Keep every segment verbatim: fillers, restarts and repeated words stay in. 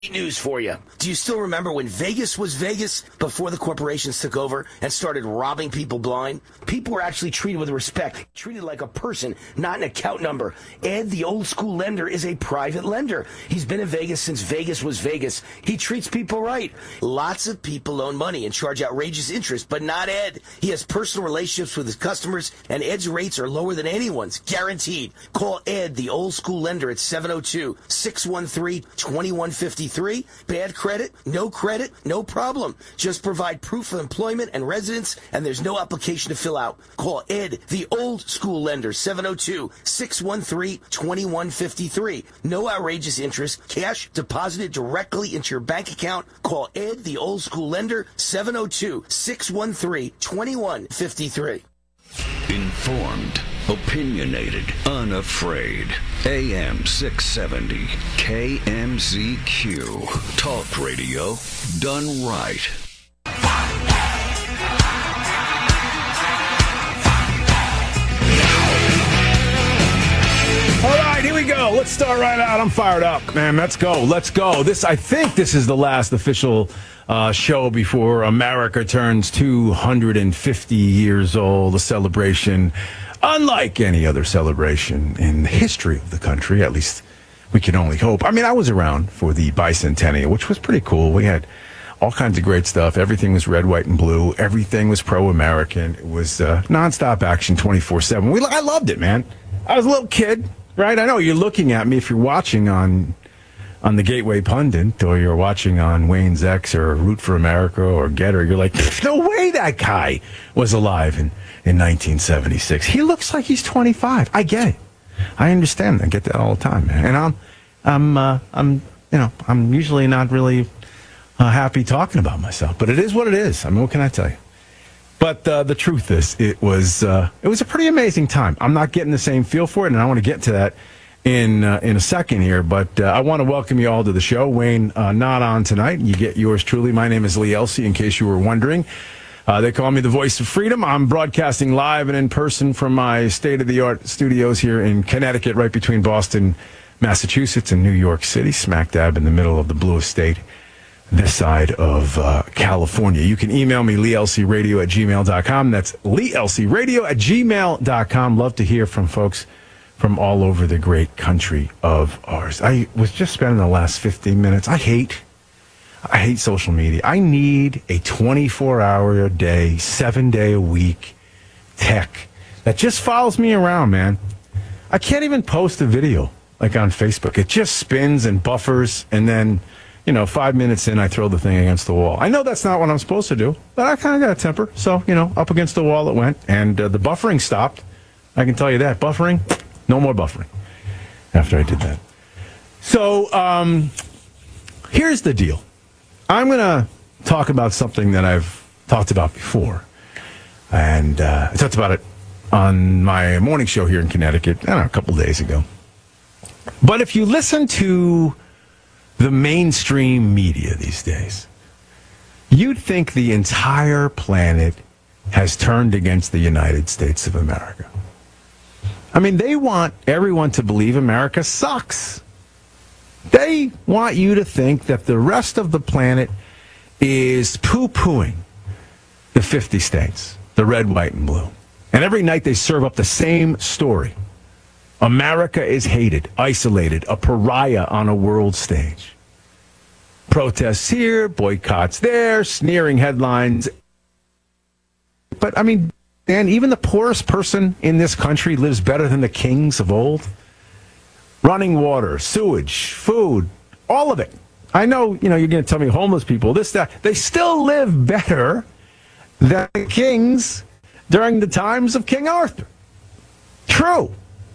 News for you. Do you still remember when Vegas was Vegas before the corporations took over and started robbing people blind? People were actually treated with respect, treated like a person, not an account number. Ed, the old school lender, is a private lender. He's been in Vegas since Vegas was Vegas. He treats people right. Lots of people loan money and charge outrageous interest, but not Ed. He has personal relationships with his customers, and Ed's rates are lower than anyone's, guaranteed. Call Ed, the old school lender, at seven oh two, six one three, two one five three. Three, bad credit, no credit, no problem. Just provide proof of employment and residence, and there's no application to fill out. Call Ed, the old school lender, seven oh two, six one three, two one five three. No outrageous interest, cash deposited directly into your bank account. Call Ed, the old school lender, seven oh two, six one three, two one five three. Informed, opinionated, unafraid. A M six seventy, K M Z Q. Talk radio done right. All right, here we go. Let's start right out. I'm fired up, man. Let's go. Let's go. This, I think this is the last official uh, show before America turns two hundred fifty years old, a celebration unlike any other celebration in the history of the country. At least we can only hope. I mean, I was around for the bicentennial, which was pretty cool. We had all kinds of great stuff. Everything was red, white, and blue. Everything was pro-American. It was uh, nonstop action twenty-four seven. We, I loved it, man. I was a little kid, right? I know you're looking at me if you're watching on on the Gateway Pundit, or you're watching on Wayne's X or Root for America or Getter. You're like, no way that guy was alive in, in nineteen seventy-six. He looks like he's twenty-five. I get it. I understand. I get that all the time, man. And I'm, I'm, uh, I'm, you know, I'm usually not really uh, happy talking about myself, but it is what it is. I mean, what can I tell you? But uh, the truth is, it was uh, it was a pretty amazing time. I'm not getting the same feel for it, and I want to get to that in uh, in a second here. But uh, I want to welcome you all to the show. Wayne, uh, not on tonight. You get yours truly. My name is Lee Elsey, in case you were wondering. Uh, they call me the voice of freedom. I'm broadcasting live and in person from my state-of-the-art studios here in Connecticut, right between Boston, Massachusetts, and New York City, smack dab in the middle of the bluest state, this side of uh, California. You can email me, lee elsey radio at gmail dot com. That's lee elsey radio at gmail dot com. Love to hear from folks from all over the great country of ours. I was just spending the last fifteen minutes. I hate, I hate social media. I need a twenty-four hour a day, seven day a week tech that just follows me around, man. I can't even post a video like on Facebook. It just spins and buffers, and then, you know, five minutes in, I throw the thing against the wall. I know that's not what I'm supposed to do, but I kind of got a temper. So, you know, up against the wall it went, and uh, the buffering stopped. I can tell you that. Buffering, no more buffering after I did that. So, um, here's the deal. I'm going to talk about something that I've talked about before. And uh, I talked about it on my morning show here in Connecticut, I don't know, a couple days ago. But if you listen to the mainstream media these days, you'd think the entire planet has turned against the United States of America. I mean, they want everyone to believe America sucks. They want you to think that the rest of the planet is poo-pooing the fifty states, the red, white, and blue. And every night they serve up the same story. America is hated, isolated, a pariah on a world stage. Protests here, boycotts there, sneering headlines. But, I mean, Dan, even the poorest person in this country lives better than the kings of old. Running water, sewage, food, all of it. I know, you know, you're going to tell me homeless people, this, that. They still live better than the kings during the times of King Arthur. True.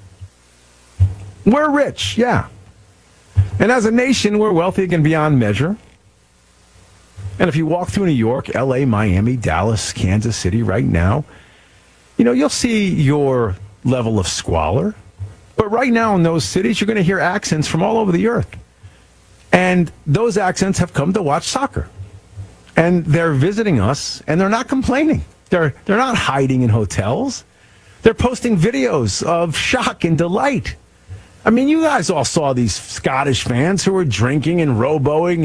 We're rich, yeah. And as a nation, we're wealthy and beyond measure. And if you walk through New York, L A, Miami, Dallas, Kansas City right now, you know, you'll see your level of squalor. But right now in those cities, you're going to hear accents from all over the earth. And those accents have come to watch soccer. And they're visiting us, and they're not complaining. They're, they're not hiding in hotels. They're posting videos of shock and delight. I mean, you guys all saw these Scottish fans who were drinking and rowboating